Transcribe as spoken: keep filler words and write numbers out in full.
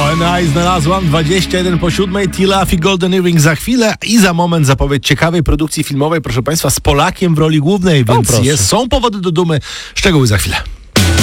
No i znalazłam dwadzieścia jeden po siódmej, T-Love i Golden Earring za chwilę i za moment zapowiedź ciekawej produkcji filmowej, proszę Państwa, z Polakiem w roli głównej, więc proszę. jest, są powody do dumy. Szczegóły za chwilę.